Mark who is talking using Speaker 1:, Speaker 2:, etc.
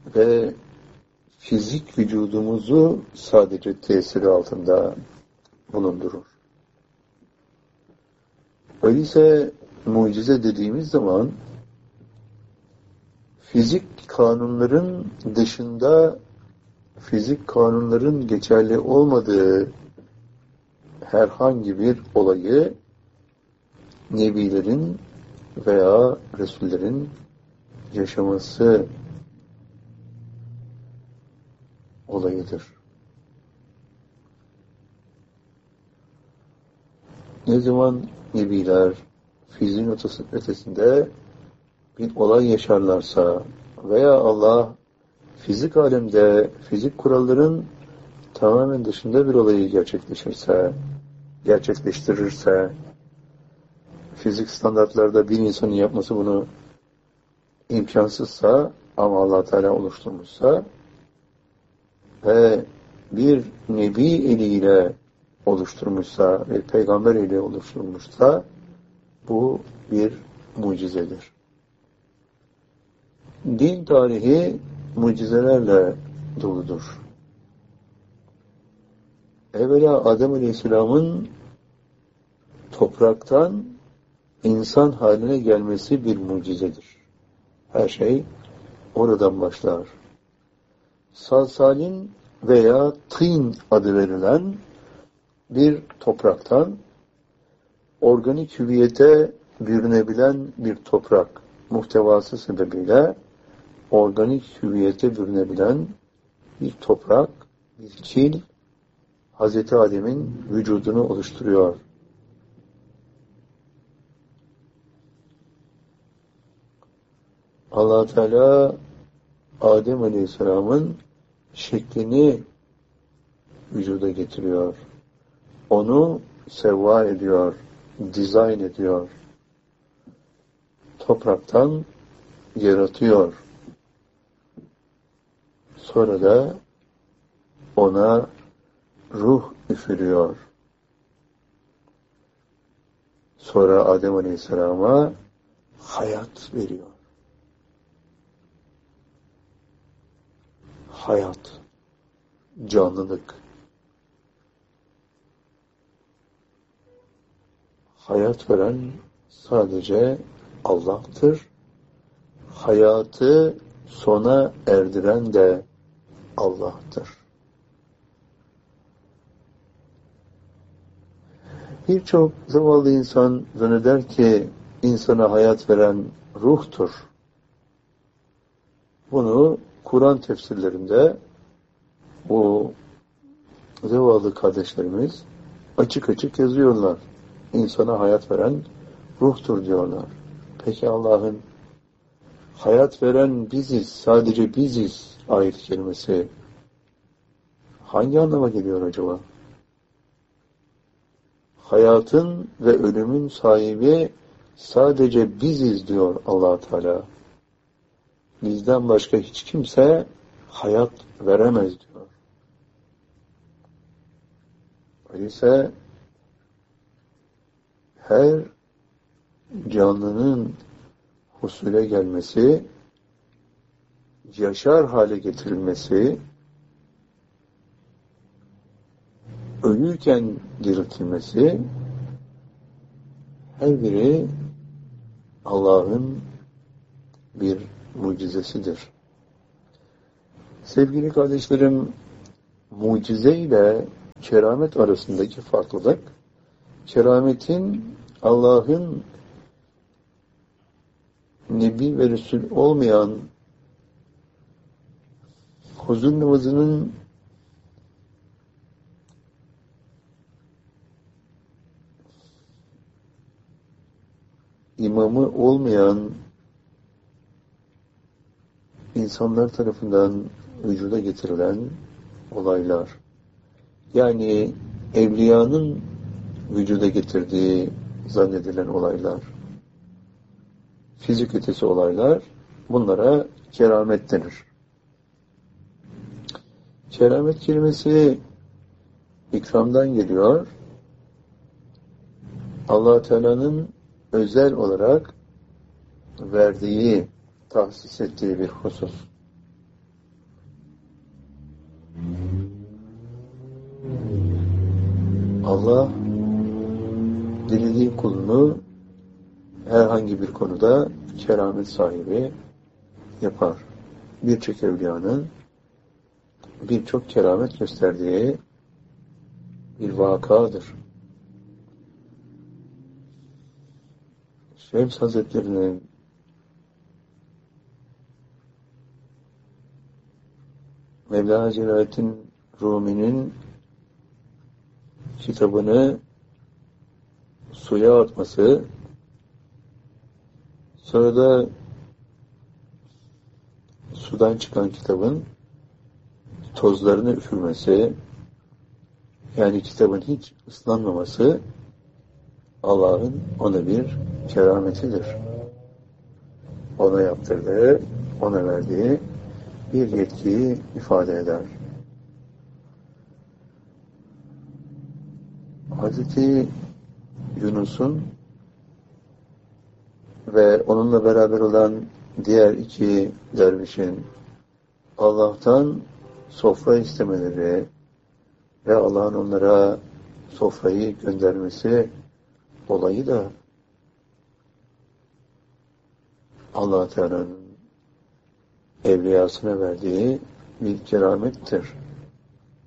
Speaker 1: ve fizik vücudumuzu sadece tesiri altında bulundurur. Öyleyse mucize dediğimiz zaman fizik kanunların dışında, fizik kanunların geçerli olmadığı herhangi bir olayı nebilerin veya resullerin yaşaması olayıdır. Ne zaman nebiler fiziğin ötesinde bir olay yaşarlarsa veya Allah fizik alemde fizik kuralların tamamen dışında bir olayı gerçekleştirirse, fizik standartlarda bir insanın yapması bunu imkansızsa ama Allah Teala oluşturmuşsa ve bir nebi eliyle oluşturmuşsa ve peygamber eliyle oluşturmuşsa bu bir mucizedir. Din tarihi mucizelerle doludur. Evvela Adem Aleyhisselam'ın topraktan insan haline gelmesi bir mucizedir. Her şey oradan başlar. Salsalin veya tîn adı verilen bir topraktan organik hüviyete bürünebilen bir toprak muhtevası sebebiyle organik hüviyete bürünebilen bir toprak, bir kil Hazreti Adem'in vücudunu oluşturuyor. Allah Teala Adem Aleyhisselam'ın şeklini vücuda getiriyor. Onu sevva ediyor, dizayn ediyor. Topraktan yaratıyor. Sonra da ona ruh üfürüyor. Sonra Adem Aleyhisselam'a hayat veriyor. Hayat, canlılık. Hayat veren sadece Allah'tır. Hayatı sona erdiren de Allah'tır. Birçok zavallı insan zanneder ki insana hayat veren ruhtur. Bunu Kur'an tefsirlerinde bu zavallı kardeşlerimiz açık açık yazıyorlar. İnsana hayat veren ruhtur diyorlar. Peki Allah'ın hayat veren biziz, sadece biziz ayet-i kerimesi hangi anlama geliyor acaba? Hayatın ve ölümün sahibi sadece biziz diyor Allah Teala. Bizden başka hiç kimse hayat veremez diyor. Öyleyse her canlının husule gelmesi, yaşar hale getirilmesi, ölüyken diriltilmesi, her biri Allah'ın bir mucizesidir. Sevgili kardeşlerim, mucize ile keramet arasındaki farklılık, kerametin Allah'ın Nebi ve Resul olmayan huzur namazının imamı olmayan insanlar tarafından vücuda getirilen olaylar. Yani evliyanın vücuda getirdiği zannedilen olaylar. Fizik ötesi olaylar, bunlara keramet denir. Keramet kelimesi ikramdan geliyor. Allah Teala'nın özel olarak verdiği, tahsis ettiği bir husus. Allah dilediği kulunu herhangi bir konuda keramet sahibi yapar. Birçok evliyanın birçok keramet gösterdiği bir vakadır. Şems Hazretleri'nin Mevlana Celaleddin Rumi'nin kitabını suya atması, sonra da sudan çıkan kitabın tozlarını üfürmesi, yani kitabın hiç ıslanmaması Allah'ın ona bir kerametidir. Ona yaptırdığı, ona verdiği bir yetkiyi ifade eder. Hazreti Yunus'un ve onunla beraber olan diğer iki dervişin Allah'tan sofra istemeleri ve Allah'ın onlara sofrayı göndermesi olayı da Allah Teala'nın evliyasına verdiği bir keramettir.